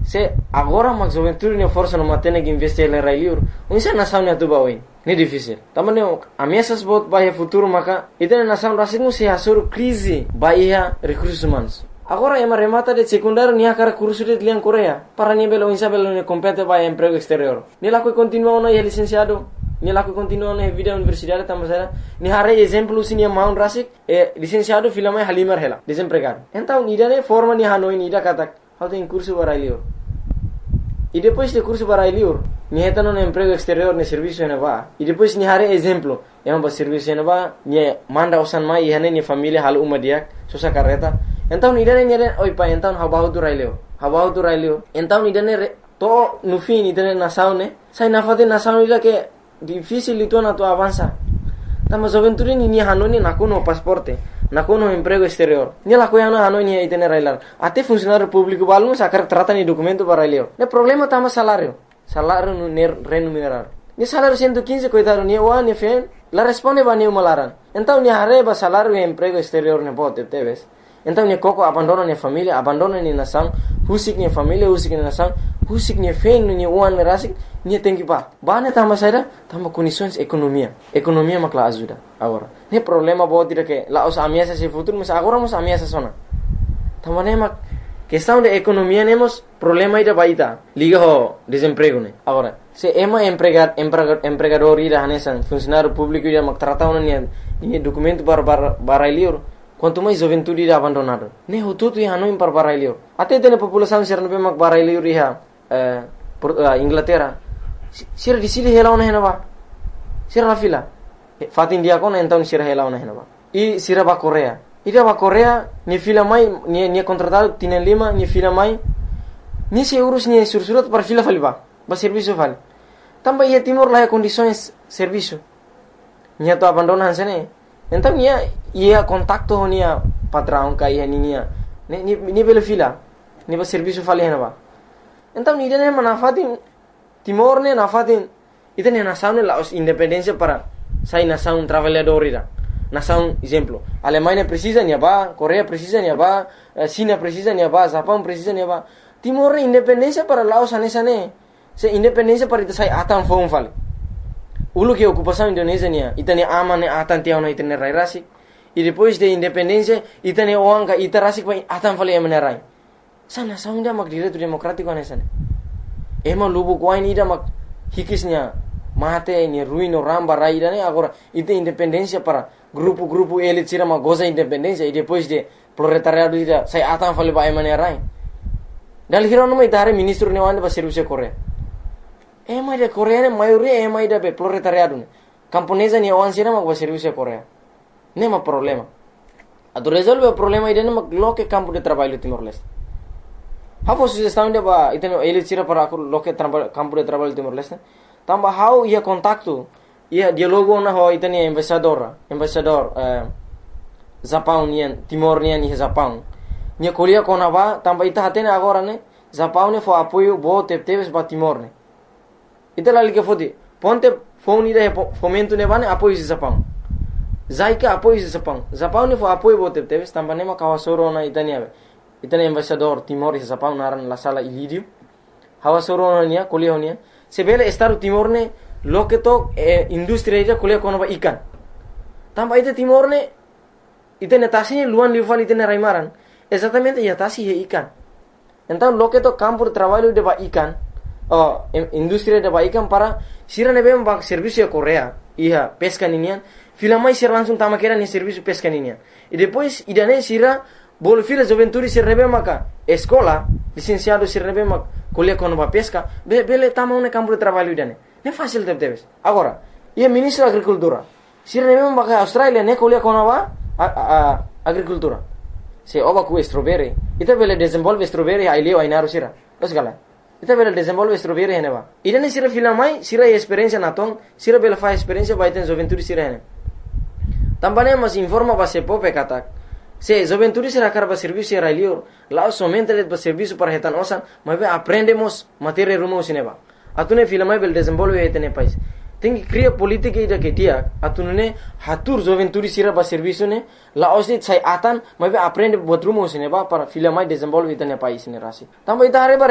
Se agora mak juventude ne força no matene que investir em railiur, unsa nação ne tuba oin. Ne difícil. Tamane ameaças bot bahia futuro maka itene nação rasingu se hasur crise bahia recursos humanos. Agora ema remata de secundário nia cara curso de liang Coreia. Para nia belo insa belo ne compete bahia emprego exterior. Ni lá que continua na licenciado. Ni lá que continua na vida universidade tamasera. Ni hare exemplo sini maun rasik licenciado filama halimar hela desempregado. Então ida ne forma ni hanoi ni ida katak. How tem curso barailior. E depois de curso barailior, ni hetano no emprego exterior ne serviço ne va. E depois ni hare exemplo, ema ba serviço ne va, ni manda osan mai ihane ni família hal uma diak, sosa carreta. Então ni dane nyere oi pa então habahu tu raileo. Então ni dane to no fim ni dane nação ne, sai na fate nação ida que difícil itu na tu avança. Tama juventude ni hanoni nakuno pasporte. Nakuno emprego exterior. Ni la coia na hanoi ni itene railar. Até funcionário público balmo sacar trata ni documento para raileo. Ne problema tama salário. Salário no remunerado. Ni salário 115 coitado ni wa ni fen. La responde ba ni malaran. Então ni arreba salário e emprego exterior ne bote teves. Então ni koko abandona ni família, abandona ni nação, husik ni família, husik ni nação, husik ni fen ni uan rasik ni tenki ba. Ba ne tama saida, tama condições economia. Economia makla ajuda agora. Ne problema bo tira que la os ameaças se futuro, mas agora mos ameaças sona. Tama ne mak questão de economia nemos problema ida baita. Liga ho desemprego ne. Agora, se ema empregador ida hanesan funcionário público ida mak tratauna ni documento para liur. Quanto mais juventude ida abandonado. Ne ho tutu ya no para barailior. Até tene população ser no mak barailior iha Inglaterra. Sira di sili hela ona henaba. Sira la fila. Fat India kon então sira hela ona henaba. E sira ba Coreia. Ida ba Coreia ni fila mai ni contratado tienen lima ni fila mai. Ni se urus ni sursurat para fila faliba. Ba serviço vale. Tamba ia Timor lá condições serviço. Nia to abandonan sene. Então ia contacto nia patrão kai nia ni belo fila. Ni ba serviço vale henaba. Então ni dene manafatin Timor ne nafatin itene nação ne la independência para sai nação trabalhador ida. Nação exemplo, Alemanha precisa ni ba, Coreia precisa ni ba, China precisa ni ba, Japão precisa ni ba. Timor independência para Laos anesane. Se independência para ita sai atan fon fale. Ulu que ocupação Indonésia nia, itane aman atan tiao na itane rai rasik. E depois de independência itane oanga ita rasik pa atan fale amenarai. Sa nação ida mak direito democrático anesane. Ema lubu kuain ida mak hikisnya mate ni ruino ramba raida ne agora ite independência para grupo elite tira mak goza independência e depois de proletariado ida sai atan fale ba amenarai. Dal hirono mai dare ministro ne wande ba serviço Coreia. Ema ida Coreia ne maioria ema ida be proletariado ne. Camponesa ni awan sira mak ba serviço Coreia. Nema problema. Ado resolve o problema ida ne mak loke campo de trabalho Timor-Leste. How sugestão de ba iteno ele tira para loke campo de trabalho Timor-Leste. Tamba how ia contacto ia dialogo na ho itene embaixador Japão nian Timor nian ni Japão. Nia kolia kona ba tamba ita hatene agora ne Japão ne fo apoio bo teves ba Timor ne. Ita lali ke fodi ponte phone ida fomento ne bane apoio Japão. Zaika apoio Japão. Japão ne fo apoio bo teves tamba ne ma kawasoro na itania. Itane embaixador Timor e Japão naran la sala ilidio. Hawasoro nia kolia nia. Sebele estado Timor ne loketo industria ida kolia kona ba ikan. Tamba ita Timor ne itene tasine luan liufan itene raimaran. Exatamente ya tasi he ikan. Então loketo campo de trabalho de ba ikan. Industria de ba ikan para sira ne bem ba serviço Coreia. Iha pesca ninian. Fila mai sira langsung tama kera ni serviço pesca ninian. E depois idane sira bol fila juventude se rebe maka escola licenciado se rebe mak kolia kono ba pesca bele tama un campo de trabalho idane. Ne fácil teves. Agora, ia ministro agricultura. Sira rebe maka Australia ne kolia kono ba agricultura. Se oba ku strawberry, ita bele desenvolve strawberry ai leo ai naru sira. Dos gala. Ita bele desenvolve strawberry heneba. Idane sira fila mai sira experiência naton, sira bele fa experiência ba iten juventude sira hene. Tambane mas informa ba se pope katak. Se juventude será carba serviço era lior, lá somente le serviço para retan osan, mas aprendemos matéria rumo sineba. Atune fila mai bel desenvolve etene país. Tem que criar política ida que dia, atune hatur juventude será ba serviço ne, lá osit sai atan, mas aprende buat rumo sineba para fila mai desenvolve etene país ne rasi. Também ita